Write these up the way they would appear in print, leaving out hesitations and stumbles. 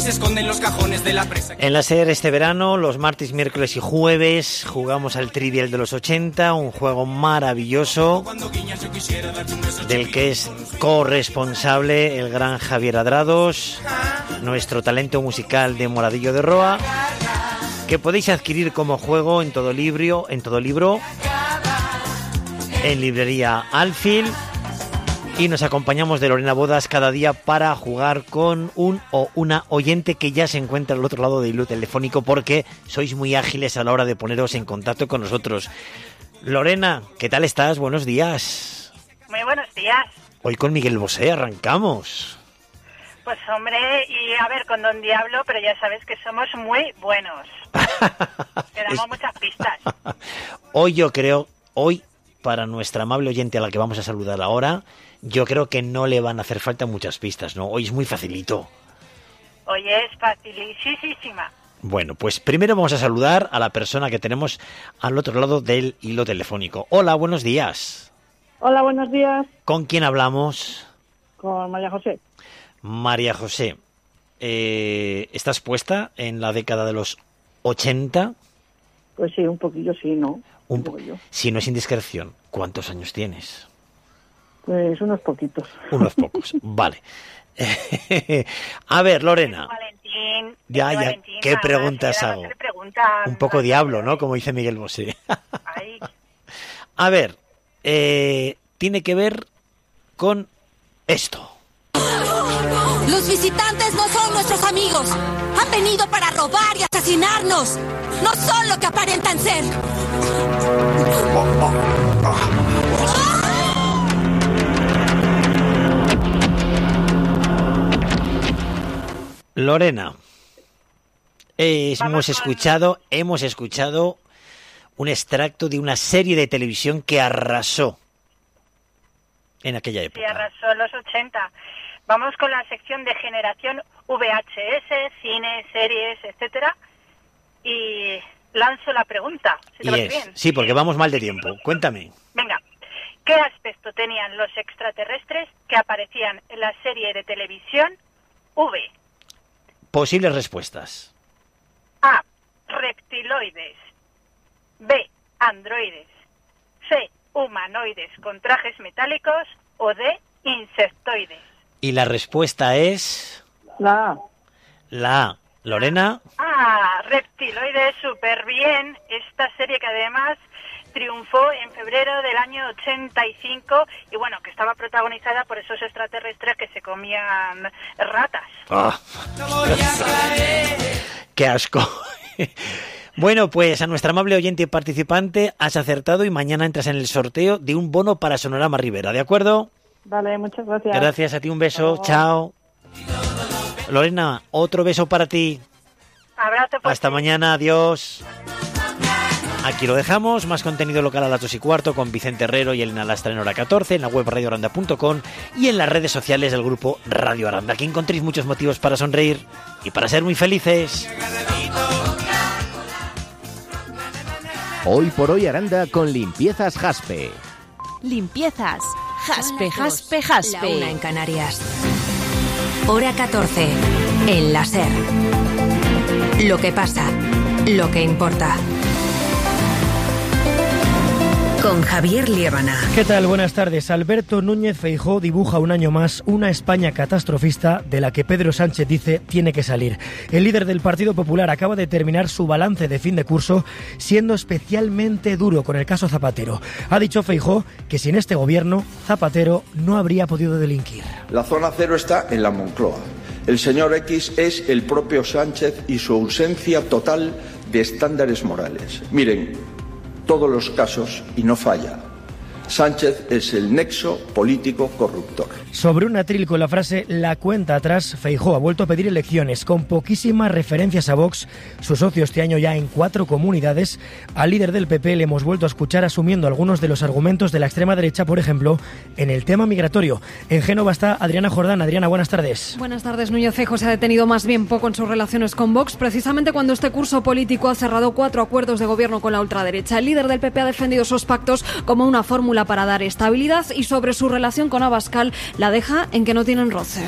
Se esconden los cajones de la presa. En la SER este verano, los martes, miércoles y jueves, jugamos al Trivial de los 80, un juego maravilloso del que es corresponsable el gran Javier Adrados, nuestro talento musical de Moradillo de Roa, que podéis adquirir como juego en todo libro, en librería Alfil. Y nos acompañamos de Lorena Bodas cada día para jugar con un o una oyente que ya se encuentra al otro lado del hilo telefónico, porque sois muy ágiles a la hora de poneros en contacto con nosotros. Lorena, ¿qué tal estás? Buenos días. Muy buenos días. Hoy con Miguel Bosé arrancamos. Pues hombre, y a ver, con Don Diablo, pero ya sabes que somos muy buenos. Te damos muchas pistas. Hoy, para nuestra amable oyente a la que vamos a saludar ahora, yo creo que no le van a hacer falta muchas pistas, ¿no? Hoy es muy facilito. Hoy es facilísima. Bueno, pues primero vamos a saludar a la persona que tenemos al otro lado del hilo telefónico. Hola, buenos días. Hola, buenos días. ¿Con quién hablamos? Con María José. María José, ¿estás puesta en la década de los 80? Pues sí, un poquillo sí, ¿no? Si no es indiscreción, ¿cuántos años tienes? Pues unos poquitos. Unos pocos, vale. A ver, Lorena. Valentín, Ya, ¿qué preguntas hago? Un poco diablo, ¿no? ¿eh? Como dice Miguel Bosé. A ver, tiene que ver con esto. Los visitantes no son nuestros amigos. Han venido para robar y asesinarnos. No son lo que aparentan ser. Lorena, hemos escuchado un extracto de una serie de televisión que arrasó en aquella época. Sí, arrasó en los 80. Vamos con la sección de generación VHS, cine, series, etcétera. Y lanzo la pregunta. ¿Si te parece bien? Sí, porque vamos mal de tiempo. Cuéntame. Venga. ¿Qué aspecto tenían los extraterrestres que aparecían en la serie de televisión V? Posibles respuestas. A. Reptiloides. B. Androides. C. Humanoides con trajes metálicos. O D. Insectoides. Y la respuesta es... La A. Lorena. Reptiloides, súper bien. Esta serie que además triunfó en febrero del año 85 y bueno, que estaba protagonizada por esos extraterrestres que se comían ratas. ¡Qué asco! Bueno, pues a nuestra amable oyente y participante has acertado y mañana entras en el sorteo de un bono para Sonorama Rivera, ¿de acuerdo? Vale, muchas gracias. Gracias a ti, un beso, chao. Lorena, otro beso para ti. Abrazo. Hasta mañana, adiós. Aquí lo dejamos, más contenido local a las 2:15 con Vicente Herrero y Elena Lastra en hora 14, en la web radioaranda.com y en las redes sociales del grupo Radio Aranda. Aquí encontréis muchos motivos para sonreír y para ser muy felices. Hoy por hoy Aranda con Limpiezas Jaspe. Limpiezas Jaspe. La una en Canarias. Hora 14. En la SER. Lo que pasa. Lo que importa. Con Javier Liébana. ¿Qué tal? Buenas tardes. Alberto Núñez Feijóo dibuja un año más una España catastrofista de la que Pedro Sánchez dice tiene que salir. El líder del Partido Popular acaba de terminar su balance de fin de curso siendo especialmente duro con el caso Zapatero. Ha dicho Feijóo que sin este gobierno Zapatero no habría podido delinquir. La zona cero está en la Moncloa. El señor X es el propio Sánchez y su ausencia total de estándares morales. Miren, todos los casos y no falla. Sánchez es el nexo político corruptor. Sobre un atril con la frase «la cuenta atrás», Feijóo ha vuelto a pedir elecciones con poquísimas referencias a Vox, su socio este año ya en 4 comunidades. Al líder del PP le hemos vuelto a escuchar asumiendo algunos de los argumentos de la extrema derecha, por ejemplo, en el tema migratorio. En Génova está Adriana Jordán. Adriana, buenas tardes. Buenas tardes. Núñez Feijóo se ha detenido más bien poco en sus relaciones con Vox, precisamente cuando este curso político ha cerrado 4 acuerdos de gobierno con la ultraderecha. El líder del PP ha defendido esos pactos como una fórmula para dar estabilidad y sobre su relación con Abascal la deja en que no tienen roces.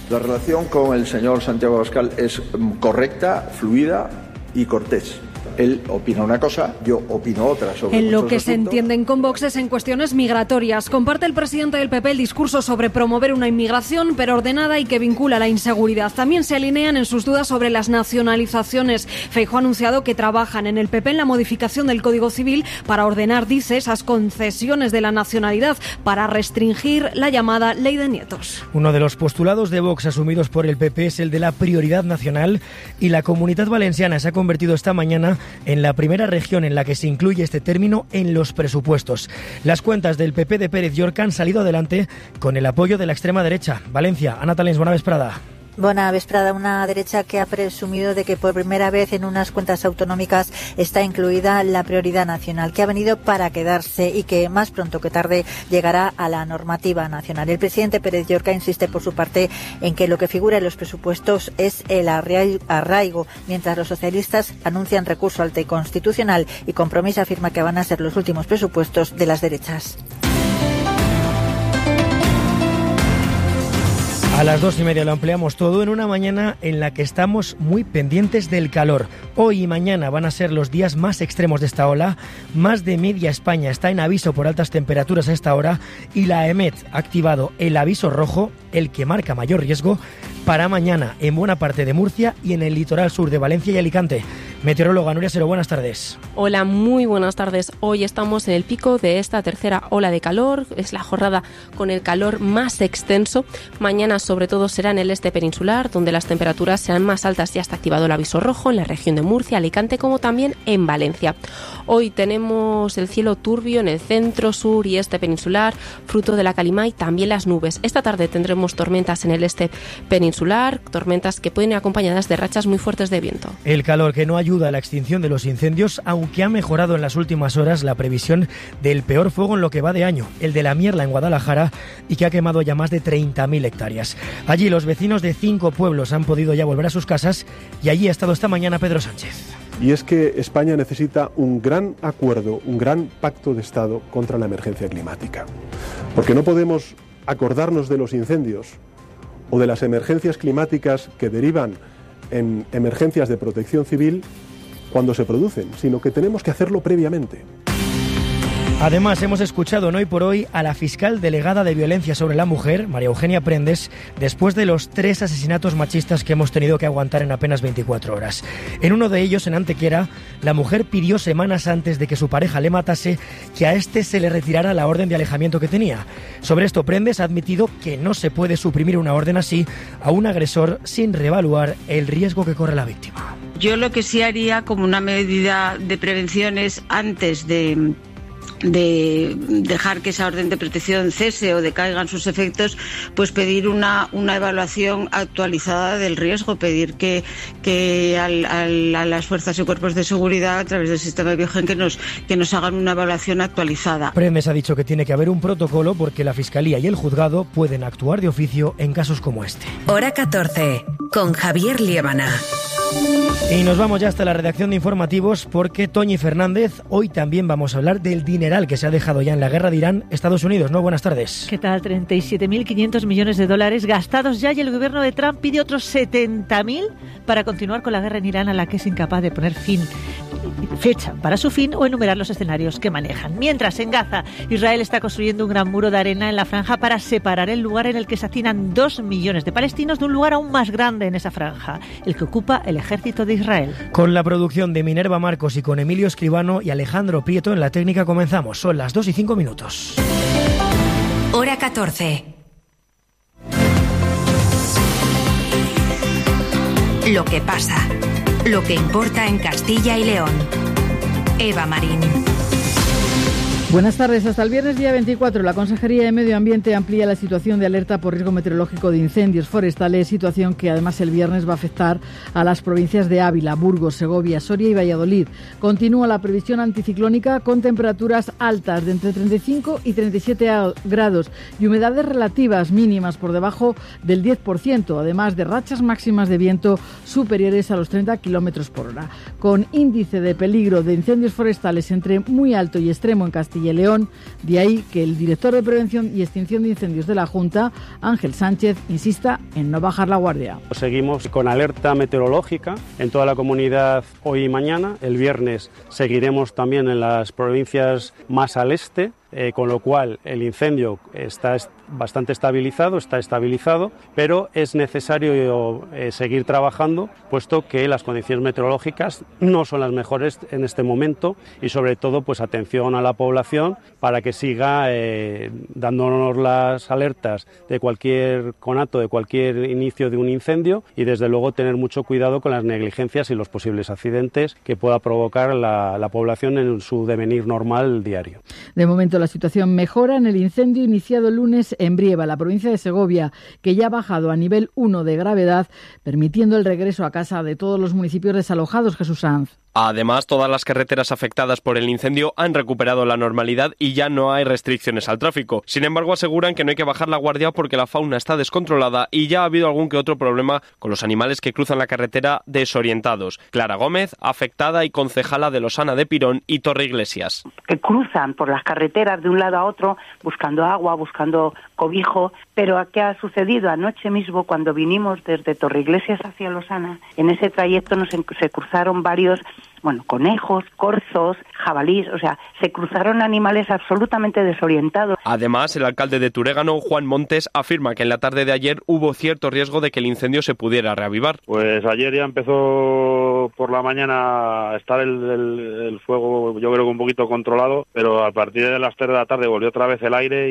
La relación con el señor Santiago Abascal es correcta, fluida y cortés. Él opina una cosa, yo opino otra sobre en lo que asuntos. se entienden con Vox es en cuestiones migratorias. Comparte el presidente del PP el discurso sobre promover una inmigración, pero ordenada y que vincula la inseguridad. También se alinean en sus dudas sobre las nacionalizaciones. Feijóo ha anunciado que trabajan en el PP en la modificación del Código Civil para ordenar, dice, esas concesiones de la nacionalidad para restringir la llamada ley de nietos. Uno de los postulados de Vox asumidos por el PP es el de la prioridad nacional, y la Comunitat Valenciana se ha convertido esta mañana en la primera región en la que se incluye este término en los presupuestos. Las cuentas del PP de Pérez Llorca han salido adelante con el apoyo de la extrema derecha. Valencia, Ana Talens, buena vesprada. Buena vesprada. Una derecha que ha presumido de que por primera vez en unas cuentas autonómicas está incluida la prioridad nacional, que ha venido para quedarse y que más pronto que tarde llegará a la normativa nacional. El presidente Pérez Llorca insiste por su parte en que lo que figura en los presupuestos es el arraigo, mientras los socialistas anuncian recurso al Constitucional, y Compromís afirma que van a ser los últimos presupuestos de las derechas. A las 2:30 lo ampliamos todo en una mañana en la que estamos muy pendientes del calor. Hoy y mañana van a ser los días más extremos de esta ola. Más de media España está en aviso por altas temperaturas a esta hora, y la EMET ha activado el aviso rojo, el que marca mayor riesgo, para mañana en buena parte de Murcia y en el litoral sur de Valencia y Alicante. Meteoróloga Nuria Sero, buenas tardes. Hola, muy buenas tardes. Hoy estamos en el pico de esta tercera ola de calor. Es la jornada con el calor más extenso. Mañana sobre todo será en el este peninsular, donde las temperaturas serán más altas. Ya está activado el aviso rojo en la región de Murcia, Alicante, como también en Valencia. Hoy tenemos el cielo turbio en el centro, sur y este peninsular, fruto de la calima y también las nubes. Esta tarde tendremos tormentas en el este peninsular, tormentas que pueden ir acompañadas de rachas muy fuertes de viento. El calor que no ayuda a la extinción de los incendios, aunque ha mejorado en las últimas horas la previsión del peor fuego en lo que va de año, el de la Mierla en Guadalajara, y que ha quemado ya más de 30.000 hectáreas. Allí los vecinos de 5 pueblos han podido ya volver a sus casas, y allí ha estado esta mañana Pedro Sánchez. Y es que España necesita un gran acuerdo, un gran pacto de Estado contra la emergencia climática. Porque no podemos acordarnos de los incendios o de las emergencias climáticas que derivan en emergencias de protección civil cuando se producen, sino que tenemos que hacerlo previamente. Además, hemos escuchado en Hoy por Hoy a la fiscal delegada de violencia sobre la mujer, María Eugenia Prendes, después de los 3 asesinatos machistas que hemos tenido que aguantar en apenas 24 horas. En uno de ellos, en Antequera, la mujer pidió semanas antes de que su pareja le matase que a este se le retirara la orden de alejamiento que tenía. Sobre esto, Prendes ha admitido que no se puede suprimir una orden así a un agresor sin reevaluar el riesgo que corre la víctima. Yo lo que sí haría como una medida de prevención es, antes de dejar que esa orden de protección cese o decaigan sus efectos, pues pedir una evaluación actualizada del riesgo, pedir que a las fuerzas y cuerpos de seguridad, a través del sistema de Biogen, que nos hagan una evaluación actualizada. Prendes ha dicho que tiene que haber un protocolo porque la Fiscalía y el Juzgado pueden actuar de oficio en casos como este. Hora 14, con Javier Liébana. Y nos vamos ya hasta la redacción de informativos porque Toñi Fernández, hoy también vamos a hablar del dineral que se ha dejado ya en la guerra de Irán, Estados Unidos, ¿no? Buenas tardes. ¿Qué tal? 37.500 millones de dólares gastados ya, y el gobierno de Trump pide otros 70.000 para continuar con la guerra en Irán, a la que es incapaz de poner fecha para su fin o enumerar los escenarios que manejan. Mientras, en Gaza, Israel está construyendo un gran muro de arena en la franja para separar el lugar en el que se hacinan 2 millones de palestinos de un lugar aún más grande en esa franja, el que ocupa el ejército de Israel. Con la producción de Minerva Marcos y con Emilio Escribano y Alejandro Prieto en la técnica comenzamos. Son las 2:05. Hora 14. Lo que pasa. Lo que importa en Castilla y León. Eva Marín. Buenas tardes. Hasta el viernes día 24, la Consejería de Medio Ambiente amplía la situación de alerta por riesgo meteorológico de incendios forestales, situación que además el viernes va a afectar a las provincias de Ávila, Burgos, Segovia, Soria y Valladolid. Continúa la previsión anticiclónica con temperaturas altas de entre 35 y 37 grados y humedades relativas mínimas por debajo del 10%, además de rachas máximas de viento superiores a los 30 km/h. Con índice de peligro de incendios forestales entre muy alto y extremo en Castilla Castilla y León. De ahí que el director de Prevención y Extinción de Incendios de la Junta, Ángel Sánchez, insista en no bajar la guardia. Seguimos con alerta meteorológica en toda la comunidad hoy y mañana. El viernes seguiremos también en las provincias más al este, con lo cual el incendio está bastante estabilizado, pero es necesario seguir trabajando, puesto que las condiciones meteorológicas no son las mejores en este momento y sobre todo pues atención a la población para que siga dándonos las alertas de cualquier conato, de cualquier inicio de un incendio y desde luego tener mucho cuidado con las negligencias y los posibles accidentes que pueda provocar la población en su devenir normal diario. De momento la situación mejora en el incendio iniciado el lunes en Brieva, la provincia de Segovia, que ya ha bajado a nivel 1 de gravedad, permitiendo el regreso a casa de todos los municipios desalojados. Jesús Sanz. Además, todas las carreteras afectadas por el incendio han recuperado la normalidad y ya no hay restricciones al tráfico. Sin embargo, aseguran que no hay que bajar la guardia porque la fauna está descontrolada y ya ha habido algún que otro problema con los animales que cruzan la carretera desorientados. Clara Gómez, afectada y concejala de Losana de Pirón y Torreiglesias. Que cruzan por las carreteras de un lado a otro buscando agua, buscando cobijo, pero ¿qué ha sucedido? Anoche mismo, cuando vinimos desde Torreiglesias hacia Losana, en ese trayecto se cruzaron varios conejos, corzos, jabalíes, o sea, se cruzaron animales absolutamente desorientados. Además, el alcalde de Turégano, Juan Montes, afirma que en la tarde de ayer hubo cierto riesgo de que el incendio se pudiera reavivar. Pues ayer ya empezó por la mañana a estar el fuego, yo creo que un poquito controlado, pero a partir de las 3 de la tarde volvió otra vez el aire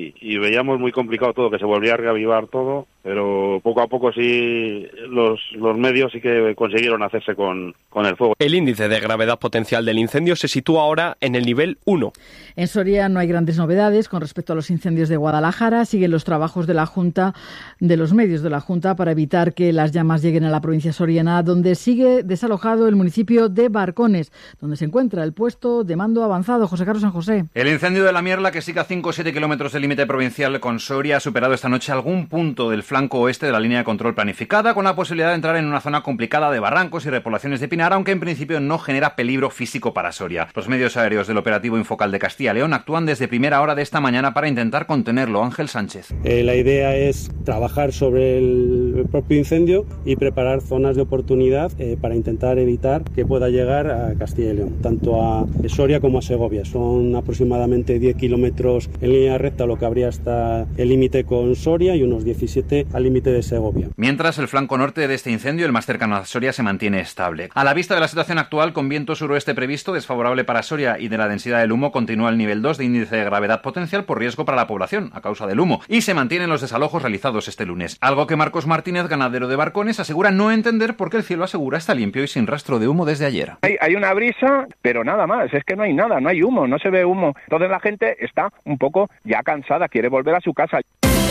y veíamos muy complicado todo, que se volvía a reavivar todo, pero poco a poco sí los medios sí que consiguieron hacerse con el fuego. El índice de gravedad potencial del incendio se sitúa ahora en el nivel 1. En Soria no hay grandes novedades con respecto a los incendios de Guadalajara. Siguen los trabajos de la Junta, de los medios de la Junta, para evitar que las llamas lleguen a la provincia soriana, donde sigue desalojado el municipio de Barcones, donde se encuentra el puesto de mando avanzado. José Carlos San José. El incendio de la Mierla, que sigue a 5 o 7 kilómetros del límite provincial con Soria, ha superado esta noche algún punto del flanco oeste de la línea de control planificada, con la posibilidad de entrar en una zona complicada de barrancos y repoblaciones de pinar, aunque en principio no genera peligro físico para Soria. Los medios aéreos del operativo Infocal de Castilla y León actúan desde primera hora de esta mañana para intentar contenerlo. Ángel Sánchez. La idea es trabajar sobre el propio incendio y preparar zonas de oportunidad para intentar evitar que pueda llegar a Castilla y León, tanto a Soria como a Segovia. Son aproximadamente 10 kilómetros en línea recta lo que habría hasta el límite con Soria y unos 17 al límite de Segovia. Mientras, el flanco norte de este incendio, el más cercano a Soria, se mantiene estable. A la vista de la situación actual, con viento suroeste previsto, desfavorable para Soria, y de la densidad del humo, continúa el nivel 2 de índice de gravedad potencial por riesgo para la población a causa del humo, y se mantienen los desalojos realizados este lunes. Algo que Marcos Martínez, ganadero de Barcones, asegura no entender porque el cielo, asegura, está limpio y sin rastro de humo desde ayer. Hay una brisa, pero nada más, es que no hay nada, no hay humo, no se ve humo. Entonces la gente está un poco ya cansada, quiere volver a su casa.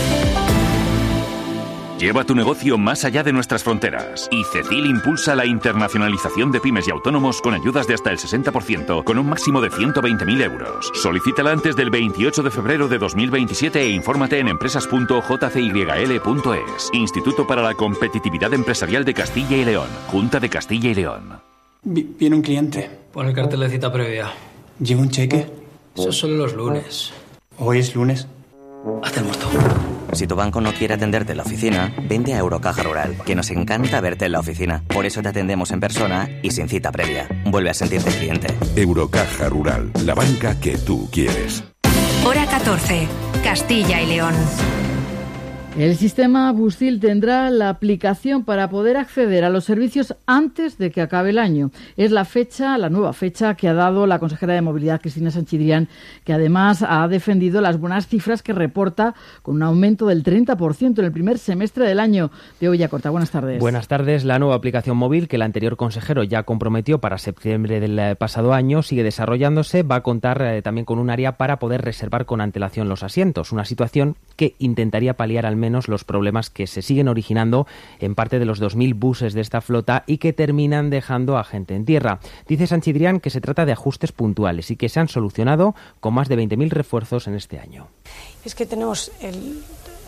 Lleva tu negocio más allá de nuestras fronteras. Y Cecil impulsa la internacionalización de pymes y autónomos con ayudas de hasta el 60%, con un máximo de 120.000 euros. Solicítala antes del 28 de febrero de 2027 e infórmate en empresas.jcyl.es. Instituto para la Competitividad Empresarial de Castilla y León. Junta de Castilla y León. Viene un cliente. Pon el cartel de cita previa. ¿Lleva un cheque? Eso solo los lunes. ¿Hoy es lunes? Haz el muerto. Si tu banco no quiere atenderte en la oficina, vente a Eurocaja Rural, que nos encanta verte en la oficina. Por eso te atendemos en persona y sin cita previa. Vuelve a sentirte cliente. Eurocaja Rural, la banca que tú quieres. Hora 14, Castilla y León. El sistema Buscil tendrá la aplicación para poder acceder a los servicios antes de que acabe el año. Es la nueva fecha que ha dado la consejera de Movilidad, Cristina Sanchidrián, que además ha defendido las buenas cifras que reporta con un aumento del 30% en el primer semestre del año. De hoy a corta. Buenas tardes. Buenas tardes. La nueva aplicación móvil que el anterior consejero ya comprometió para septiembre del pasado año sigue desarrollándose. Va a contar también con un área para poder reservar con antelación los asientos. Una situación que intentaría paliar al menos los problemas que se siguen originando en parte de los 2.000 buses de esta flota y que terminan dejando a gente en tierra. Dice Sanchidrián que se trata de ajustes puntuales y que se han solucionado con más de 20.000 refuerzos en este año. Es que tenemos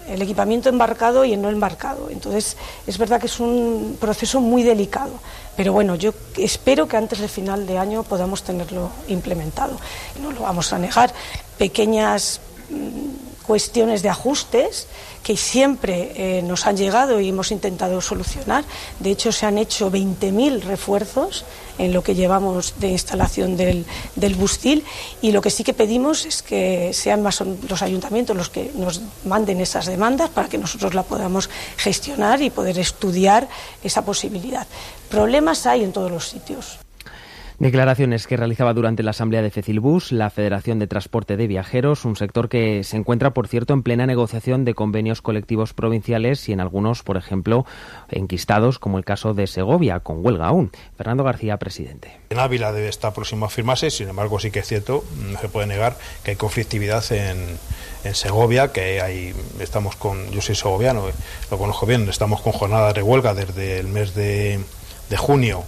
el equipamiento embarcado y el no embarcado. Entonces, es verdad que es un proceso muy delicado, pero bueno, yo espero que antes de final de año podamos tenerlo implementado. No lo vamos a negar, pequeñas cuestiones de ajustes que siempre nos han llegado y hemos intentado solucionar. De hecho, se han hecho 20.000 refuerzos en lo que llevamos de instalación del Bustil, y lo que sí que pedimos es que sean más los ayuntamientos los que nos manden esas demandas para que nosotros la podamos gestionar y poder estudiar esa posibilidad. Problemas hay en todos los sitios. Declaraciones que realizaba durante la asamblea de Fecilbus, la Federación de Transporte de Viajeros, un sector que se encuentra, por cierto, en plena negociación de convenios colectivos provinciales y en algunos, por ejemplo, enquistados, como el caso de Segovia, con huelga aún. Fernando García, presidente. En Ávila debe estar próximo a firmarse, sin embargo sí que es cierto, no se puede negar que hay conflictividad en Segovia, que yo soy segoviano, lo conozco bien, estamos con jornadas de huelga desde el mes de junio.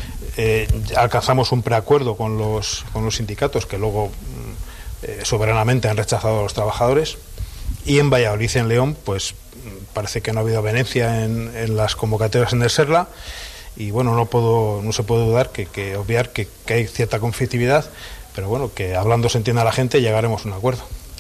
Alcanzamos un preacuerdo con los sindicatos que luego soberanamente han rechazado a los trabajadores, y en Valladolid y en León pues parece que no ha habido avenencia en las convocatorias en el Serla, y bueno, no se puede dudar que obviar que hay cierta conflictividad, pero bueno, que hablando se entienda a la gente, llegaremos a un acuerdo.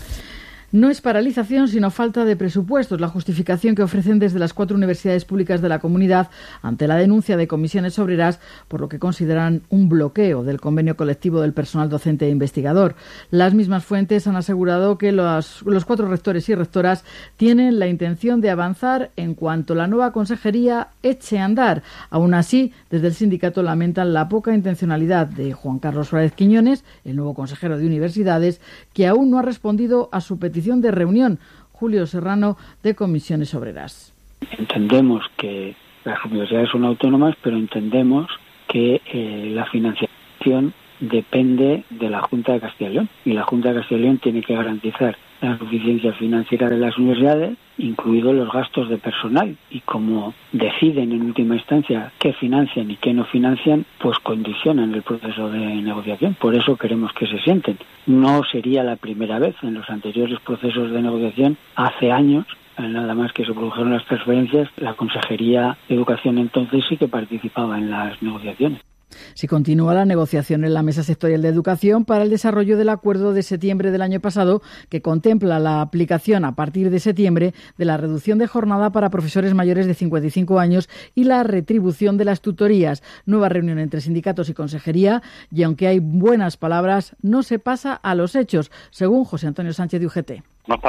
No es paralización, sino falta de presupuestos, la justificación que ofrecen desde las 4 universidades públicas de la comunidad ante la denuncia de comisiones obreras por lo que consideran un bloqueo del convenio colectivo del personal docente e investigador. Las mismas fuentes han asegurado que los 4 rectores y rectoras tienen la intención de avanzar en cuanto la nueva consejería eche a andar. Aún así, desde el sindicato lamentan la poca intencionalidad de Juan Carlos Suárez Quiñones, el nuevo consejero de Universidades, que aún no ha respondido a su petición de reunión. Julio Serrano, de Comisiones Obreras. Entendemos que las universidades son autónomas, pero entendemos que la financiación depende de la Junta de Castilla y León, y la Junta de Castilla y León tiene que garantizar la suficiencia financiera de las universidades, incluidos los gastos de personal, y como deciden en última instancia qué financian y qué no financian, pues condicionan el proceso de negociación. Por eso queremos que se sienten. No sería la primera vez. En los anteriores procesos de negociación, hace años, nada más que se produjeron las transferencias, la Consejería de Educación entonces sí que participaba en las negociaciones. Si continúa la negociación en la Mesa Sectorial de Educación para el desarrollo del acuerdo de septiembre del año pasado, que contempla la aplicación a partir de septiembre de la reducción de jornada para profesores mayores de 55 años y la retribución de las tutorías. Nueva reunión entre sindicatos y consejería, y aunque hay buenas palabras, no se pasa a los hechos, según José Antonio Sánchez de UGT.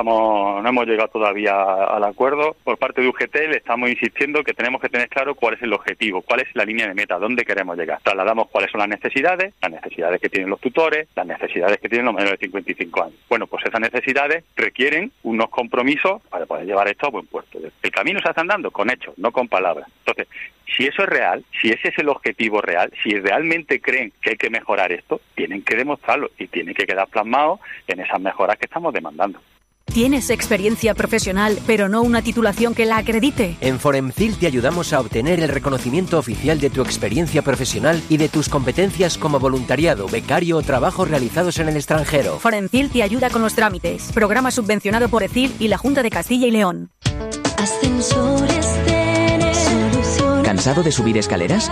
No hemos llegado todavía al acuerdo. Por parte de UGT le estamos insistiendo que tenemos que tener claro cuál es el objetivo, cuál es la línea de meta, dónde queremos llegar. Trasladamos cuáles son las necesidades que tienen los tutores, las necesidades que tienen los menores de 55 años. Bueno, pues esas necesidades requieren unos compromisos para poder llevar esto a buen puerto. El camino se está andando con hechos, no con palabras. Entonces, si eso es real, si ese es el objetivo real, si realmente creen que hay que mejorar esto, tienen que demostrarlo y tiene que quedar plasmado en esas mejoras que estamos demandando. ¿Tienes experiencia profesional, pero no una titulación que la acredite? En Foremcil te ayudamos a obtener el reconocimiento oficial de tu experiencia profesional y de tus competencias como voluntariado, becario o trabajos realizados en el extranjero. Foremcil te ayuda con los trámites. Programa subvencionado por ECIL y la Junta de Castilla y León. Ascensores Cener. ¿Cansado de subir escaleras?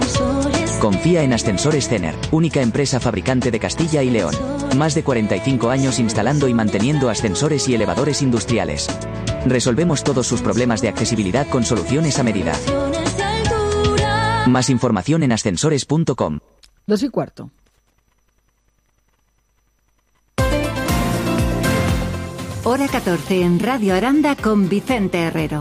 Confía en Ascensores Cener, única empresa fabricante de Castilla y León. Más de 45 años instalando y manteniendo ascensores y elevadores industriales. Resolvemos todos sus problemas de accesibilidad con soluciones a medida. Más información en ascensores.com. 2:15. Hora 14 en Radio Aranda con Vicente Herrero.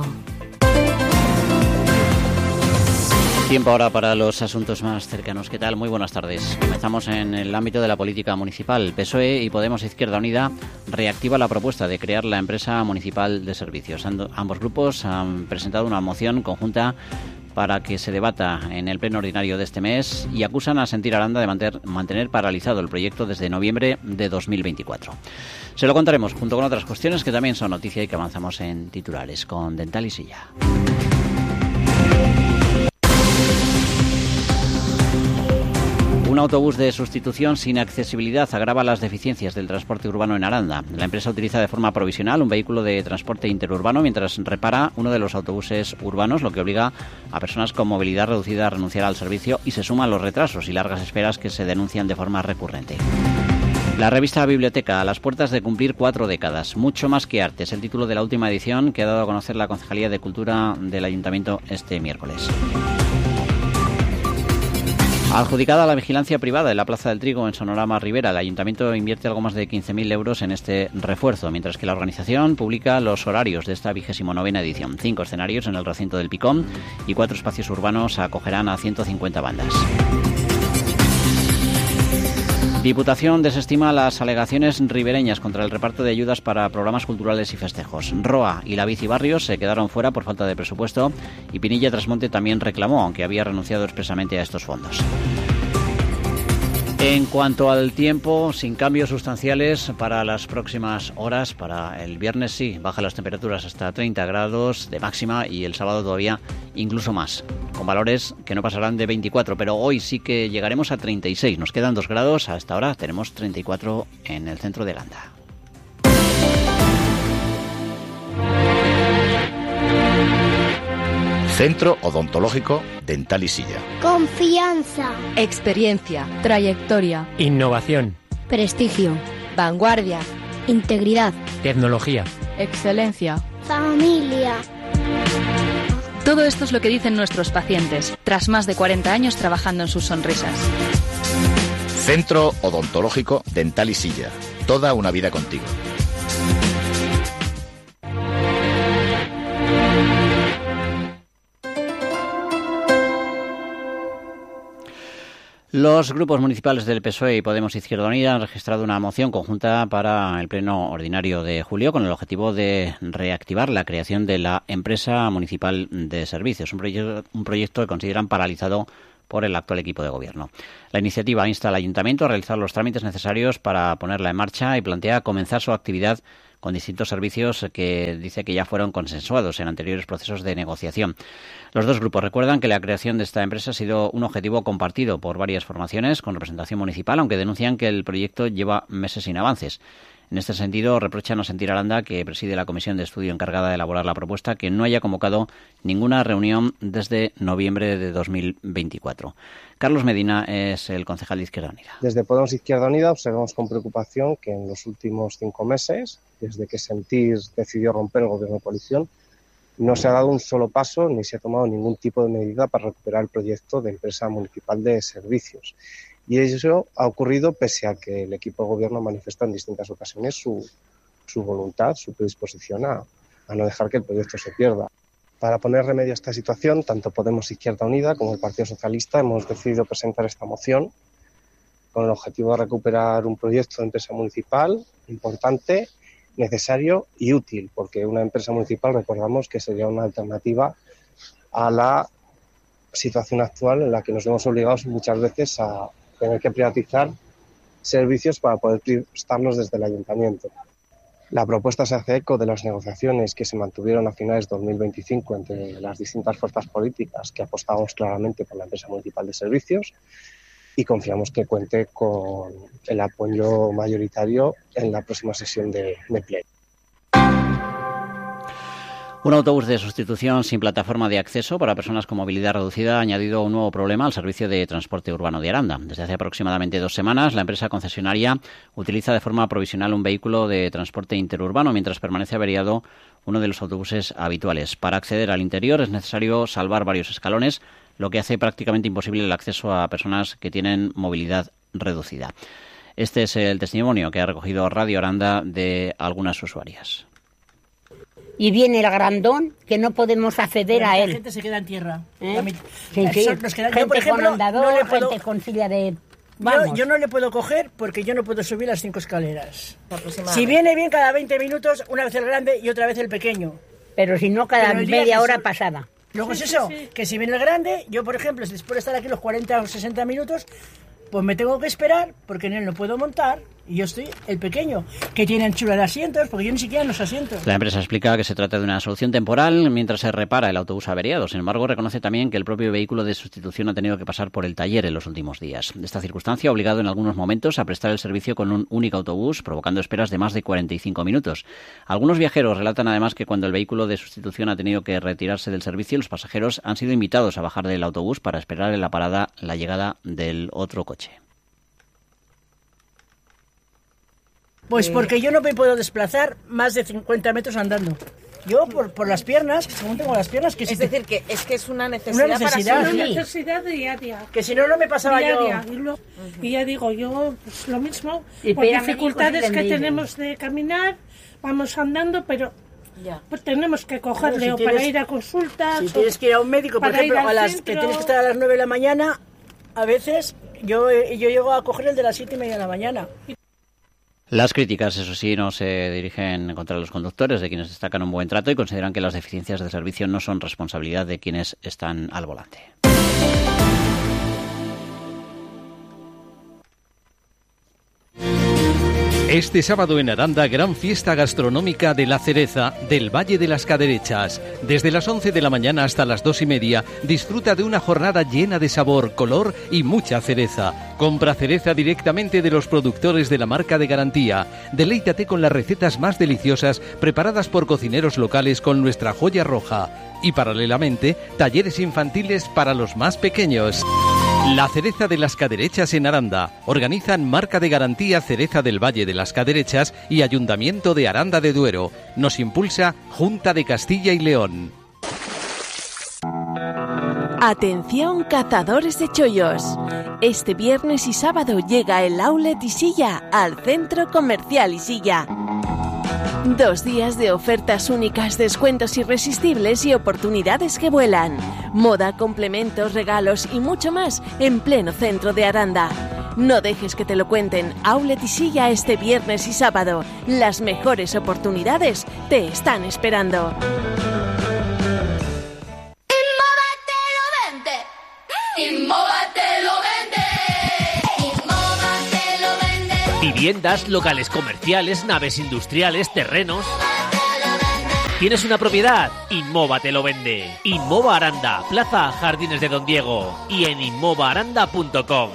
Tiempo ahora para los asuntos más cercanos. ¿Qué tal? Muy buenas tardes. Comenzamos en el ámbito de la política municipal. PSOE y Podemos Izquierda Unida reactiva la propuesta de crear la empresa municipal de servicios. Ambos grupos han presentado una moción conjunta para que se debata en el pleno ordinario de este mes y acusan a Sentir Aranda de mantener paralizado el proyecto desde noviembre de 2024. Se lo contaremos junto con otras cuestiones que también son noticia y que avanzamos en titulares con Dental y Silla. autobús de sustitución sin accesibilidad agrava las deficiencias del transporte urbano en Aranda. La empresa utiliza de forma provisional un vehículo de transporte interurbano mientras repara uno de los autobuses urbanos, lo que obliga a personas con movilidad reducida a renunciar al servicio y se suma a los retrasos y largas esperas que se denuncian de forma recurrente. La revista Biblioteca, a las puertas de cumplir 4 décadas. Mucho más que arte, es el título de la última edición que ha dado a conocer la Concejalía de Cultura del Ayuntamiento este miércoles. Adjudicada a la vigilancia privada en la Plaza del Trigo en Sonorama Rivera, el Ayuntamiento invierte algo más de 15.000 euros en este refuerzo, mientras que la organización publica los horarios de esta 29ª edición. 5 escenarios en el recinto del Picón y 4 espacios urbanos acogerán a 150 bandas. Diputación desestima las alegaciones ribereñas contra el reparto de ayudas para programas culturales y festejos. Roa y la Bici Barrios se quedaron fuera por falta de presupuesto y Pinilla Trasmonte también reclamó, aunque había renunciado expresamente a estos fondos. En cuanto al tiempo, sin cambios sustanciales para las próximas horas. Para el viernes sí, bajan las temperaturas hasta 30 grados de máxima y el sábado todavía incluso más, con valores que no pasarán de 24, pero hoy sí que llegaremos a 36. Nos quedan 2 grados, hasta ahora tenemos 34 en el centro de Aranda. Centro Odontológico Dental y Silla. Confianza. Experiencia. Trayectoria. Innovación. Prestigio. Vanguardia. Integridad. Tecnología. Excelencia. Familia. Todo esto es lo que dicen nuestros pacientes, tras más de 40 años trabajando en sus sonrisas. Centro Odontológico Dental y Silla. Toda una vida contigo. Los grupos municipales del PSOE y Podemos Izquierda Unida han registrado una moción conjunta para el pleno ordinario de julio con el objetivo de reactivar la creación de la empresa municipal de servicios, un proyecto que consideran paralizado por el actual equipo de gobierno. La iniciativa insta al ayuntamiento a realizar los trámites necesarios para ponerla en marcha y plantea comenzar su actividad con distintos servicios que dice que ya fueron consensuados en anteriores procesos de negociación. Los dos grupos recuerdan que la creación de esta empresa ha sido un objetivo compartido por varias formaciones con representación municipal, aunque denuncian que el proyecto lleva meses sin avances. En este sentido, reprochan a Sentir Aranda, que preside la comisión de estudio encargada de elaborar la propuesta, que no haya convocado ninguna reunión desde noviembre de 2024. Carlos Medina es el concejal de Izquierda Unida. Desde Podemos Izquierda Unida observamos con preocupación que en los últimos 5 meses, desde que Sentir decidió romper el gobierno de coalición, no se ha dado un solo paso ni se ha tomado ningún tipo de medida para recuperar el proyecto de empresa municipal de servicios. Y eso ha ocurrido pese a que el equipo de gobierno manifiesta en distintas ocasiones su voluntad, su predisposición a no dejar que el proyecto se pierda. Para poner remedio a esta situación, tanto Podemos Izquierda Unida como el Partido Socialista hemos decidido presentar esta moción con el objetivo de recuperar un proyecto de empresa municipal importante, necesario y útil, porque una empresa municipal, recordamos, que sería una alternativa a la situación actual en la que nos vemos obligados muchas veces a tener que privatizar servicios para poder prestarlos desde el ayuntamiento. La propuesta se hace eco de las negociaciones que se mantuvieron a finales de 2025 entre las distintas fuerzas políticas que apostamos claramente por la empresa municipal de servicios y confiamos que cuente con el apoyo mayoritario en la próxima sesión de pleno. Un autobús de sustitución sin plataforma de acceso para personas con movilidad reducida ha añadido un nuevo problema al servicio de transporte urbano de Aranda. Desde hace aproximadamente 2 semanas, la empresa concesionaria utiliza de forma provisional un vehículo de transporte interurbano mientras permanece averiado uno de los autobuses habituales. Para acceder al interior es necesario salvar varios escalones, lo que hace prácticamente imposible el acceso a personas que tienen movilidad reducida. Este es el testimonio que ha recogido Radio Aranda de algunas usuarias. Y viene el grandón que no podemos acceder a él. La gente se queda en tierra. Sí. Yo, por ejemplo, con andador, no le puedo, gente con silla de... Yo no le puedo coger porque yo no puedo subir las 5 escaleras. Si viene bien cada 20 minutos, una vez el grande y otra vez el pequeño. Pero si no, cada media hora pasada. Luego es eso, que si viene el grande, yo, por ejemplo, después de estar aquí los 40 o 60 minutos, pues me tengo que esperar porque en él no puedo montar. Y yo estoy el pequeño, que tiene anchura de asientos, porque yo ni siquiera en los asientos. La empresa explica que se trata de una solución temporal mientras se repara el autobús averiado. Sin embargo, reconoce también que el propio vehículo de sustitución ha tenido que pasar por el taller en los últimos días. Esta circunstancia ha obligado en algunos momentos a prestar el servicio con un único autobús, provocando esperas de más de 45 minutos. Algunos viajeros relatan además que cuando el vehículo de sustitución ha tenido que retirarse del servicio, los pasajeros han sido invitados a bajar del autobús para esperar en la parada la llegada del otro coche. Pues porque yo no me puedo desplazar más de 50 metros andando. Yo por las piernas, según tengo las piernas... que es decir, que es una necesidad, para una necesidad diaria. Que si no, no me pasaba diaria. yo. Y ya digo, yo pues lo mismo, por dificultades que tenemos de caminar, vamos andando, pero... Pues tenemos que cogerle para ir a consultas. Si tienes que ir a un médico, por ejemplo, que tienes que estar a las 9 de la mañana, a veces yo llego a coger el de las 7:30 de la mañana. Las críticas, eso sí, no se dirigen contra los conductores, de quienes destacan un buen trato y consideran que las deficiencias de servicio no son responsabilidad de quienes están al volante. Este sábado en Aranda, gran fiesta gastronómica de La Cereza del Valle de las Caderechas. Desde las 11 de la mañana hasta las 2:30, disfruta de una jornada llena de sabor, color y mucha cereza. Compra cereza directamente de los productores de la marca de garantía. Deleítate con las recetas más deliciosas preparadas por cocineros locales con nuestra joya roja. Y paralelamente, talleres infantiles para los más pequeños. La Cereza de las Caderechas en Aranda. Organizan Marca de Garantía Cereza del Valle de las Caderechas y Ayuntamiento de Aranda de Duero. Nos impulsa Junta de Castilla y León. Atención, cazadores de chollos. Este viernes y sábado llega el Outlet Isilla al Centro Comercial Isilla. 2 días de ofertas únicas, descuentos irresistibles y oportunidades que vuelan. Moda, complementos, regalos y mucho más en pleno centro de Aranda. No dejes que te lo cuenten. Outlet Isilla este viernes y sábado. Las mejores oportunidades te están esperando. Viviendas, locales comerciales, naves industriales, terrenos. ¿Tienes una propiedad? Inmova te lo vende. Inmova Aranda, Plaza Jardines de Don Diego y en inmovaaranda.com.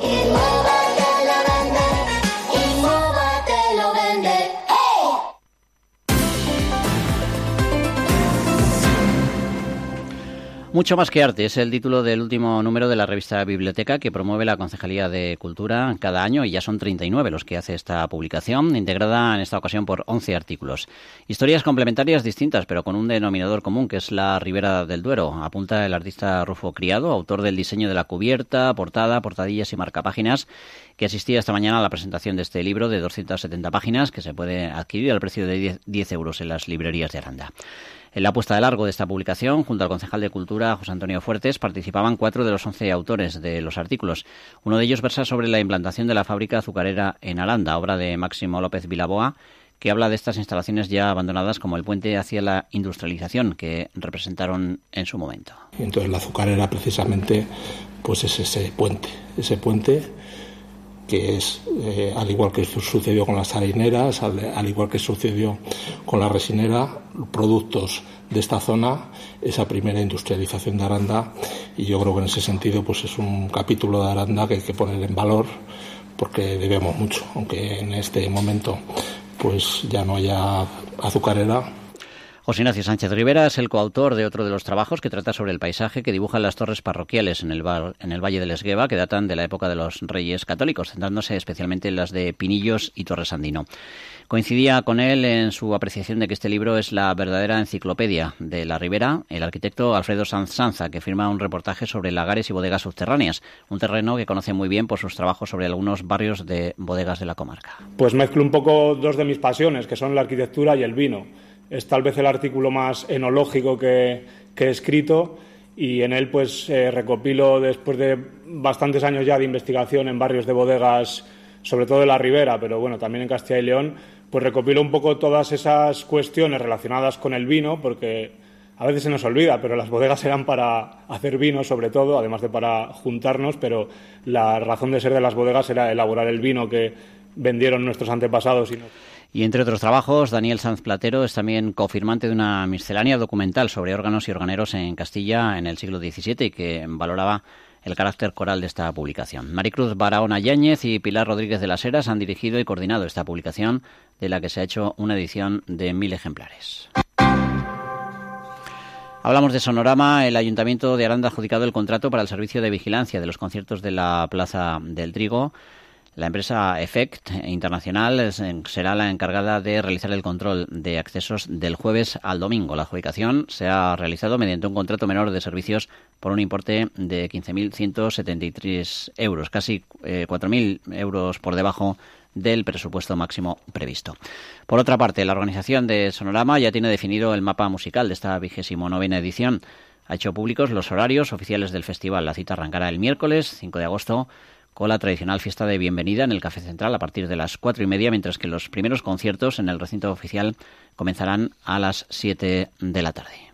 Mucho más que arte es el título del último número de la revista Biblioteca que promueve la Concejalía de Cultura cada año, y ya son 39 los que hace esta publicación, integrada en esta ocasión por 11 artículos. Historias complementarias distintas, pero con un denominador común, que es la Ribera del Duero, apunta el artista Rufo Criado, autor del diseño de la cubierta, portada, portadillas y marcapáginas, que asistía esta mañana a la presentación de este libro de 270 páginas que se puede adquirir al precio de 10 euros en las librerías de Aranda. En la puesta de largo de esta publicación, junto al concejal de Cultura, José Antonio Fuertes, participaban 4 de los 11 autores de los artículos. Uno de ellos versa sobre la implantación de la fábrica azucarera en Aranda, obra de Máximo López Vilaboa, que habla de estas instalaciones ya abandonadas como el puente hacia la industrialización que representaron en su momento. Entonces la azucarera precisamente pues es ese puente que es, al igual que sucedió con las harineras, al igual que sucedió con la resinera, productos de esta zona, esa primera industrialización de Aranda, y yo creo que en ese sentido pues es un capítulo de Aranda que hay que poner en valor, porque debemos mucho, aunque en este momento pues ya no haya azucarera. José Ignacio Sánchez Rivera es el coautor de otro de los trabajos que trata sobre el paisaje que dibujan las torres parroquiales en el Valle del Esgueva, que datan de la época de los Reyes Católicos, centrándose especialmente en las de Pinillos y Torre Sandino. Coincidía con él en su apreciación de que este libro es la verdadera enciclopedia de la Ribera el arquitecto Alfredo Sanz Sanza, que firma un reportaje sobre lagares y bodegas subterráneas, un terreno que conoce muy bien por sus trabajos sobre algunos barrios de bodegas de la comarca. Pues mezclo un poco 2 de mis pasiones, que son la arquitectura y el vino. Es tal vez el artículo más enológico que he escrito, y en él pues recopilo, después de bastantes años ya de investigación en barrios de bodegas, sobre todo de la Ribera, pero bueno, también en Castilla y León, pues recopilo un poco todas esas cuestiones relacionadas con el vino, porque a veces se nos olvida, pero las bodegas eran para hacer vino sobre todo, además de para juntarnos, pero la razón de ser de las bodegas era elaborar el vino que vendieron nuestros antepasados. Y entre otros trabajos, Daniel Sanz Platero es también cofirmante de una miscelánea documental sobre órganos y organeros en Castilla en el siglo XVII y que valoraba el carácter coral de esta publicación. Maricruz Barahona Yáñez y Pilar Rodríguez de las Heras han dirigido y coordinado esta publicación, de la que se ha hecho una edición de 1000 ejemplares. Hablamos de Sonorama. El Ayuntamiento de Aranda ha adjudicado el contrato para el servicio de vigilancia de los conciertos de la Plaza del Trigo. La empresa Effect Internacional será la encargada de realizar el control de accesos del jueves al domingo. La adjudicación se ha realizado mediante un contrato menor de servicios por un importe de 15.173 euros, casi 4.000 euros por debajo del presupuesto máximo previsto. Por otra parte, la organización de Sonorama ya tiene definido el mapa musical de esta 29ª edición. Ha hecho públicos los horarios oficiales del festival. La cita arrancará el miércoles 5 de agosto con la tradicional fiesta de bienvenida en el Café Central a partir de las 4:30, mientras que los primeros conciertos en el recinto oficial comenzarán a las 7 de la tarde.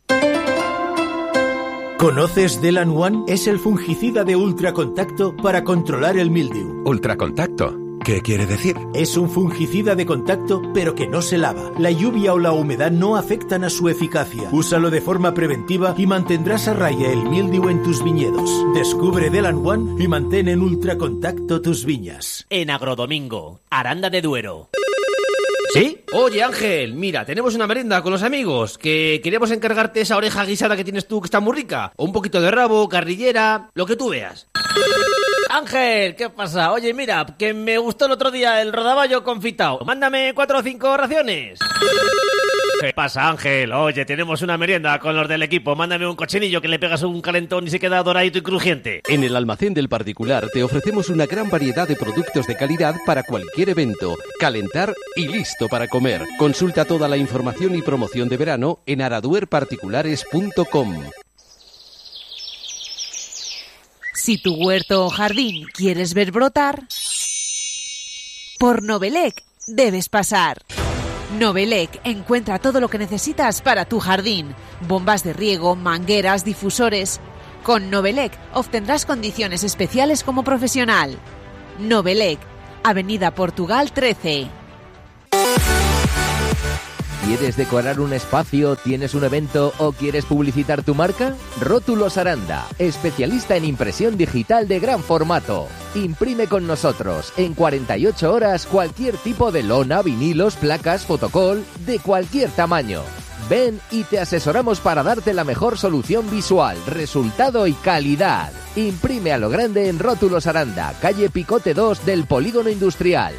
¿Conoces Delan One? Es el fungicida de ultracontacto para controlar el mildiu. ¿Ultracontacto? ¿Qué quiere decir? Es un fungicida de contacto, pero que no se lava. La lluvia o la humedad no afectan a su eficacia. Úsalo de forma preventiva y mantendrás a raya el mildiu en tus viñedos. Descubre Delan One y mantén en ultracontacto tus viñas. En Agrodomingo, Aranda de Duero. ¿Sí? Oye, Ángel, mira, tenemos una merienda con los amigos, que queríamos encargarte esa oreja guisada que tienes tú, que está muy rica. O un poquito de rabo, carrillera, lo que tú veas. Ángel, ¿qué pasa? Oye, mira, que me gustó el otro día el rodaballo confitado. Mándame 4 o 5 raciones. ¿Qué pasa, Ángel? Oye, tenemos una merienda con los del equipo. Mándame un cochinillo que le pegas un calentón y se queda doradito y crujiente. En el Almacén del Particular te ofrecemos una gran variedad de productos de calidad para cualquier evento. Calentar y listo para comer. Consulta toda la información y promoción de verano en araduerparticulares.com. Si tu huerto o jardín quieres ver brotar, por Novelec debes pasar. Novelec encuentra todo lo que necesitas para tu jardín. Bombas de riego, mangueras, difusores. Con Novelec obtendrás condiciones especiales como profesional. Novelec, Avenida Portugal 13. ¿Quieres decorar un espacio, tienes un evento o quieres publicitar tu marca? Rótulos Aranda, especialista en impresión digital de gran formato. Imprime con nosotros en 48 horas cualquier tipo de lona, vinilos, placas, fotocol, de cualquier tamaño. Ven y te asesoramos para darte la mejor solución visual, resultado y calidad. Imprime a lo grande en Rótulos Aranda, calle Picote 2 del Polígono Industrial.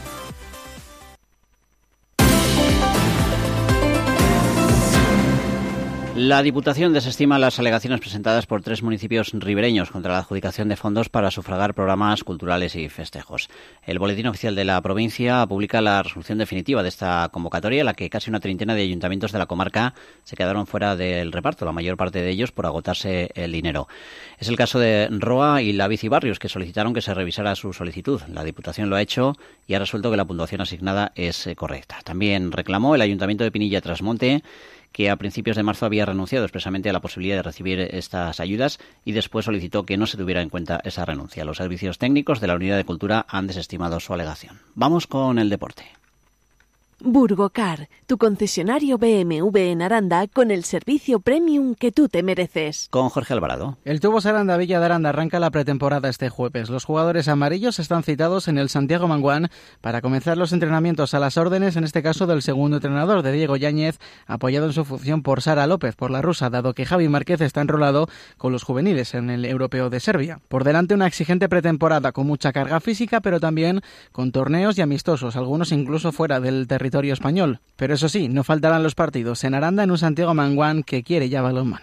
La Diputación desestima las alegaciones presentadas por 3 municipios ribereños contra la adjudicación de fondos para sufragar programas culturales y festejos. El Boletín Oficial de la provincia publica la resolución definitiva de esta convocatoria, en la que casi una treintena de ayuntamientos de la comarca se quedaron fuera del reparto, la mayor parte de ellos por agotarse el dinero. Es el caso de Roa y La Bici Barrios, que solicitaron que se revisara su solicitud. La Diputación lo ha hecho y ha resuelto que la puntuación asignada es correcta. También reclamó el Ayuntamiento de Pinilla Trasmonte, que a principios de marzo había renunciado expresamente a la posibilidad de recibir estas ayudas y después solicitó que no se tuviera en cuenta esa renuncia. Los servicios técnicos de la Unidad de Cultura han desestimado su alegación. Vamos con el deporte. Burgocar, tu concesionario BMW en Aranda con el servicio premium que tú te mereces. Con Jorge Alvarado. El Tubos Aranda Villa de Aranda arranca la pretemporada este jueves. Los jugadores amarillos están citados en el Santiago Manguán para comenzar los entrenamientos a las órdenes, en este caso del segundo entrenador, de Diego Yáñez, apoyado en su función por Sara López, por la rusa, dado que Javi Márquez está enrolado con los juveniles en el Europeo de Serbia. Por delante una exigente pretemporada con mucha carga física, pero también con torneos y amistosos, algunos incluso fuera del territorio español. Pero eso sí, no faltarán los partidos en Aranda, en un Santiago Manguán que quiere ya balonmano.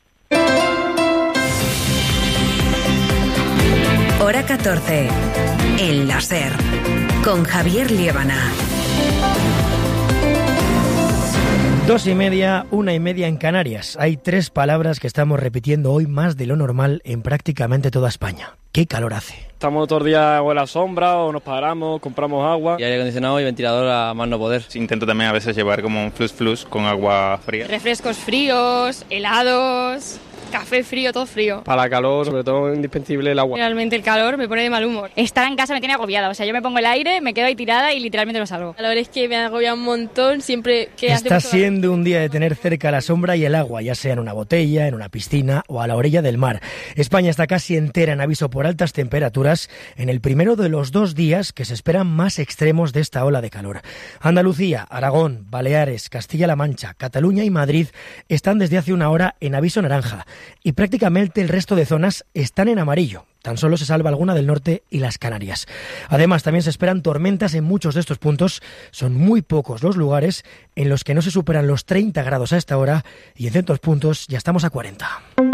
Hora 14. En la SER. Con Javier Liébana. 2:30, 1:30 en Canarias. Hay 3 palabras que estamos repitiendo hoy más de lo normal en prácticamente toda España. ¡Qué calor hace! Estamos todo el día o en la sombra o nos paramos, compramos agua. Y aire acondicionado y ventilador a más no poder. Intento también a veces llevar como un flus con agua fría. Refrescos fríos, helados, café frío, todo frío. Para la calor, sobre todo, es indispensable el agua. Realmente el calor me pone de mal humor. Estar en casa me tiene agobiada, o sea, yo me pongo el aire, me quedo ahí tirada y literalmente no salgo. La verdad es que me agobia un montón siempre que Está siendo un día de tener cerca la sombra y el agua, ya sea en una botella, en una piscina o a la orilla del mar. España está casi entera en aviso por altas temperaturas en el primero de los 2 días que se esperan más extremos de esta ola de calor. Andalucía, Aragón, Baleares, Castilla-La Mancha, Cataluña y Madrid están desde hace una hora en aviso naranja y prácticamente el resto de zonas están en amarillo. Tan solo se salva alguna del norte y las Canarias. Además, también se esperan tormentas en muchos de estos puntos. Son muy pocos los lugares en los que no se superan los 30 grados a esta hora y en ciertos puntos ya estamos a 40.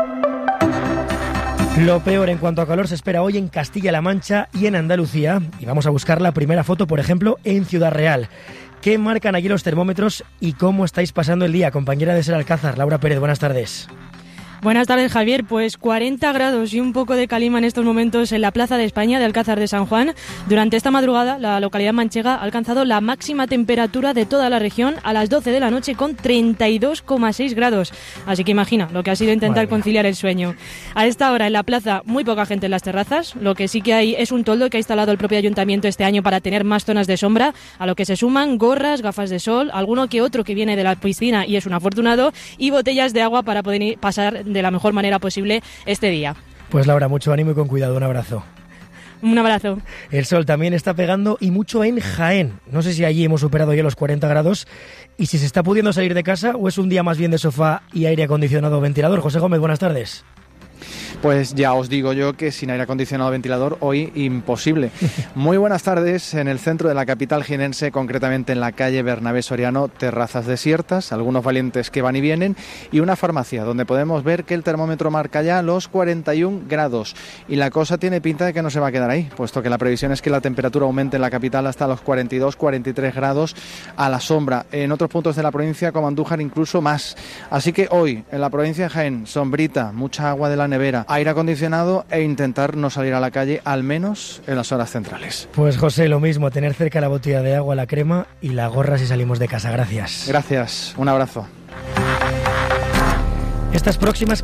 Lo peor en cuanto a calor se espera hoy en Castilla-La Mancha y en Andalucía. Y vamos a buscar la primera foto, por ejemplo, en Ciudad Real. ¿Qué marcan allí los termómetros y cómo estáis pasando el día? Compañera de Ser Alcázar, Laura Pérez, buenas tardes. Buenas tardes, Javier. Pues 40 grados y un poco de calima en estos momentos en la Plaza de España de Alcázar de San Juan. Durante esta madrugada, la localidad manchega ha alcanzado la máxima temperatura de toda la región a las 12 de la noche con 32,6 grados. Así que imagina lo que ha sido intentar conciliar el sueño. A esta hora en la plaza muy poca gente en las terrazas. Lo que sí que hay es un toldo que ha instalado el propio ayuntamiento este año para tener más zonas de sombra, a lo que se suman gorras, gafas de sol, alguno que otro que viene de la piscina y es un afortunado, y botellas de agua para poder pasar de la mejor manera posible este día. Pues Laura, mucho ánimo y con cuidado, un abrazo. Un abrazo. El sol también está pegando y mucho en Jaén. No sé si allí hemos superado ya los 40 grados y si se está pudiendo salir de casa o es un día más bien de sofá y aire acondicionado o ventilador. José Gómez, buenas tardes. Pues ya os digo yo que sin aire acondicionado o ventilador hoy imposible. Muy buenas tardes. En el centro de la capital jienense, concretamente en la calle Bernabé Soriano, terrazas desiertas, algunos valientes que van y vienen y una farmacia donde podemos ver que el termómetro marca ya los 41 grados. Y la cosa tiene pinta de que no se va a quedar ahí, puesto que la previsión es que la temperatura aumente en la capital hasta los 42-43 grados a la sombra. En otros puntos de la provincia, como Andújar, incluso más. Así que hoy, en la provincia de Jaén, sombrita, mucha agua de la nevera, aire acondicionado e intentar no salir a la calle, al menos en las horas centrales. Pues José, lo mismo, tener cerca la botella de agua, la crema y la gorra si salimos de casa. Gracias. Gracias, un abrazo. Estas próximas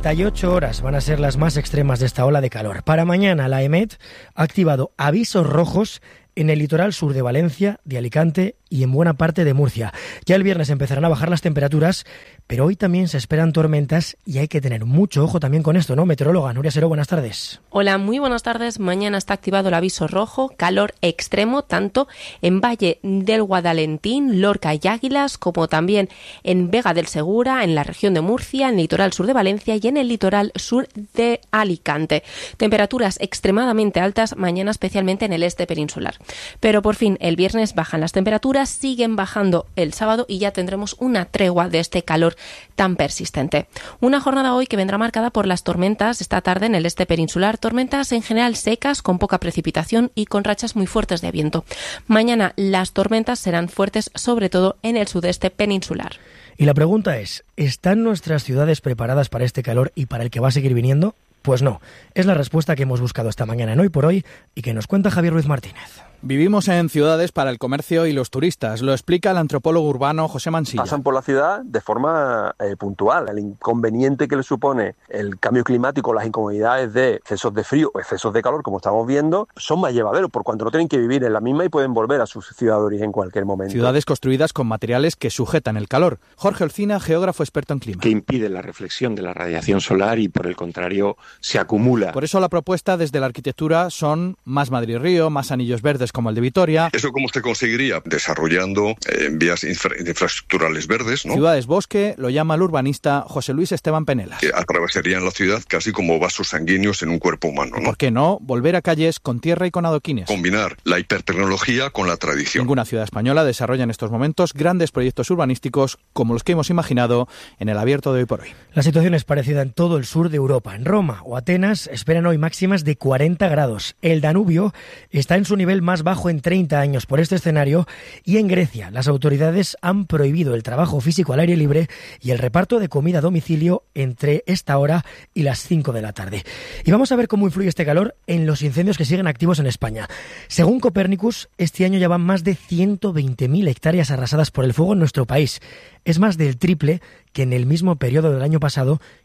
48 horas van a ser las más extremas de esta ola de calor. Para mañana la EMET ha activado avisos rojos en el litoral sur de Valencia, de Alicante y en buena parte de Murcia. Ya el viernes empezarán a bajar las temperaturas, pero hoy también se esperan tormentas y hay que tener mucho ojo también con esto, ¿no? Meteoróloga Nuria Seró, buenas tardes. Hola, muy buenas tardes. Mañana está activado el aviso rojo, calor extremo, tanto en Valle del Guadalentín, Lorca y Águilas, como también en Vega del Segura, en la región de Murcia, en el litoral sur de Valencia y en el litoral sur de Alicante. Temperaturas extremadamente altas mañana, especialmente en el este peninsular. Pero por fin el viernes bajan las temperaturas, siguen bajando el sábado y ya tendremos una tregua de este calor tan persistente. Una jornada hoy que vendrá marcada por las tormentas esta tarde en el este peninsular, tormentas en general secas, con poca precipitación y con rachas muy fuertes de viento. Mañana las tormentas serán fuertes, sobre todo en el sudeste peninsular. Y la pregunta es, ¿están nuestras ciudades preparadas para este calor y para el que va a seguir viniendo? Pues no, es la respuesta que hemos buscado esta mañana en Hoy por Hoy y que nos cuenta Javier Ruiz Martínez. Vivimos en ciudades para el comercio y los turistas, lo explica el antropólogo urbano José Mansilla. Pasan por la ciudad de forma puntual. El inconveniente que le supone el cambio climático, las incomodidades de excesos de frío o excesos de calor, como estamos viendo, son más llevaderos por cuanto no tienen que vivir en la misma y pueden volver a su ciudad de origen en cualquier momento. Ciudades construidas con materiales que sujetan el calor. Jorge Olcina, geógrafo experto en clima. Que impide la reflexión de la radiación solar y por el contrario se acumula. Por eso la propuesta desde la arquitectura son más Madrid-Río, más anillos verdes como el de Vitoria. ¿Eso cómo se conseguiría? Desarrollando vías infraestructurales verdes, ¿no? Ciudades bosque, lo llama el urbanista José Luis Esteban Penelas. Atravesarían la ciudad casi como vasos sanguíneos en un cuerpo humano, ¿no? ¿Por qué no? Volver a calles con tierra y con adoquines. Combinar la hipertecnología con la tradición. Ninguna ciudad española desarrolla en estos momentos grandes proyectos urbanísticos como los que hemos imaginado en el abierto de Hoy por Hoy. La situación es parecida en todo el sur de Europa. En Roma o Atenas esperan hoy máximas de 40 grados. El Danubio está en su nivel más bajo en 30 años por este escenario y en Grecia las autoridades han prohibido el trabajo físico al aire libre y el reparto de comida a domicilio entre esta hora y las 5 de la tarde. Y vamos a ver cómo influye este calor en los incendios que siguen activos en España. Según Copernicus, este año ya van más de 120.000 hectáreas arrasadas por el fuego en nuestro país. Es más del triple que en el mismo periodo del año pasado,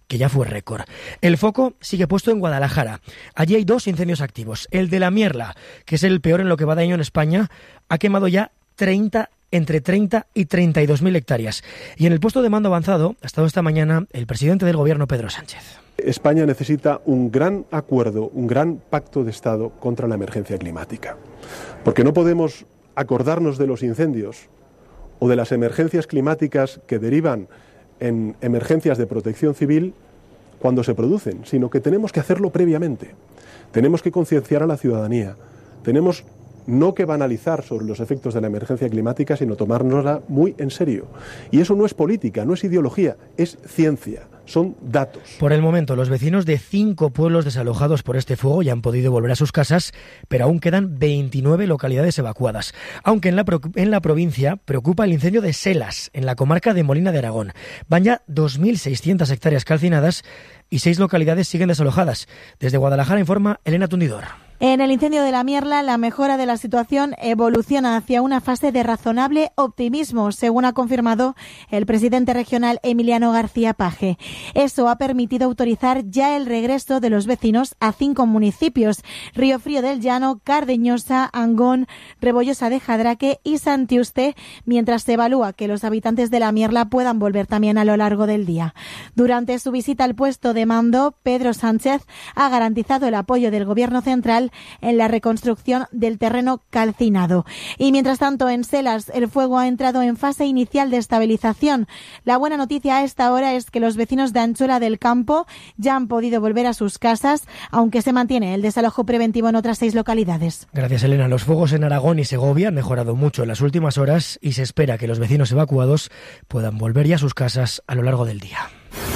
que ya fue récord. El foco sigue puesto en Guadalajara. Allí hay 2 incendios activos. El de la Mierla, que es el peor en lo que va de año en España, ha quemado ya entre 30 y 32.000 hectáreas. Y en el puesto de mando avanzado ha estado esta mañana el presidente del Gobierno, Pedro Sánchez. España necesita un gran acuerdo, un gran pacto de Estado contra la emergencia climática. Porque no podemos acordarnos de los incendios o de las emergencias climáticas que derivan en emergencias de protección civil cuando se producen, sino que tenemos que hacerlo previamente. Tenemos que concienciar a la ciudadanía. Tenemos no que banalizar sobre los efectos de la emergencia climática, sino tomárnosla muy en serio. Y eso no es política, no es ideología, es ciencia, son datos. Por el momento, los vecinos de 5 pueblos desalojados por este fuego ya han podido volver a sus casas, pero aún quedan 29 localidades evacuadas. Aunque en la provincia preocupa el incendio de Selas, en la comarca de Molina de Aragón. Van ya 2.600 hectáreas calcinadas y 6 localidades siguen desalojadas. Desde Guadalajara informa Elena Tundidor. En el incendio de la Mierla, la mejora de la situación evoluciona hacia una fase de razonable optimismo, según ha confirmado el presidente regional Emiliano García Paje. Eso ha permitido autorizar ya el regreso de los vecinos a 5 municipios: Riofrío del Llano, Cardeñosa, Angón, Rebollosa de Jadraque y Santiuste, mientras se evalúa que los habitantes de la Mierla puedan volver también a lo largo del día. Durante su visita al puesto de mando, Pedro Sánchez ha garantizado el apoyo del Gobierno central en la reconstrucción del terreno calcinado. Y mientras tanto, en Selas, el fuego ha entrado en fase inicial de estabilización. La buena noticia a esta hora es que los vecinos de Anchola del Campo ya han podido volver a sus casas, aunque se mantiene el desalojo preventivo en otras 6 localidades. Gracias, Elena. Los fuegos en Aragón y Segovia han mejorado mucho en las últimas horas y se espera que los vecinos evacuados puedan volver ya a sus casas a lo largo del día.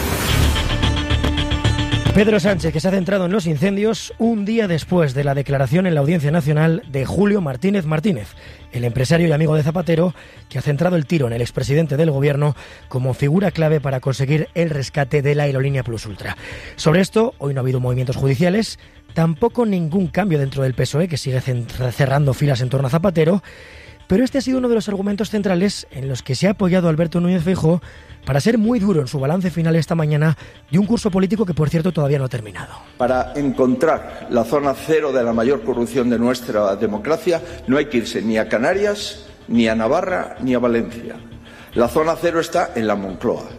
Pedro Sánchez, que se ha centrado en los incendios un día después de la declaración en la Audiencia Nacional de Julio Martínez Martínez, el empresario y amigo de Zapatero, que ha centrado el tiro en el expresidente del Gobierno como figura clave para conseguir el rescate de la aerolínea Plus Ultra. Sobre esto, hoy no ha habido movimientos judiciales, tampoco ningún cambio dentro del PSOE, que sigue cerrando filas en torno a Zapatero, pero este ha sido uno de los argumentos centrales en los que se ha apoyado Alberto Núñez Feijóo para ser muy duro en su balance final esta mañana de un curso político que, por cierto, todavía no ha terminado. Para encontrar la zona cero de la mayor corrupción de nuestra democracia no hay que irse ni a Canarias, ni a Navarra, ni a Valencia. La zona cero está en la Moncloa.